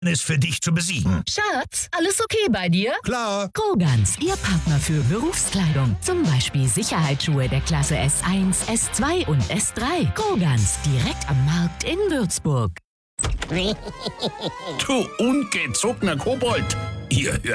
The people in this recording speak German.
ist für dich zu besiegen. Schatz, alles okay bei dir? Klar. Krogans, Ihr Partner für Berufskleidung. Zum Beispiel Sicherheitsschuhe der Klasse S1, S2 und S3. Krogans, direkt am Markt in Würzburg. Du ungezogener Kobold. Ihr hört